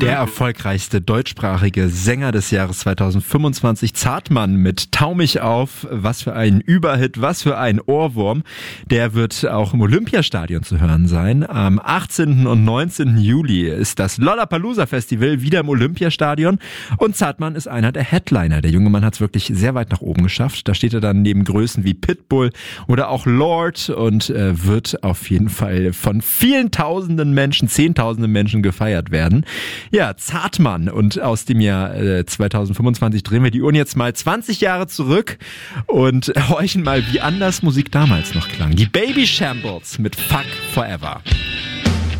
Der erfolgreichste deutschsprachige Sänger des Jahres 2025, Zartmann mit Tau mich auf. Was für ein Überhit, was für ein Ohrwurm. Der wird auch im Olympiastadion zu hören sein. Am 18. und 19. Juli ist das Lollapalooza Festival wieder im Olympiastadion. Und Zartmann ist einer der Headliner. Der junge Mann hat es wirklich sehr weit nach oben geschafft. Da steht er dann neben Größen wie Pitbull oder auch Lord und wird auf jeden Fall von vielen tausenden Menschen, zehntausenden Menschen gefeiert werden. Ja, Zartmann, und aus dem Jahr 2025 drehen wir die Uhren jetzt mal 20 Jahre zurück und horchen mal, wie anders Musik damals noch klang. Die Baby Shambles mit Fuck Forever.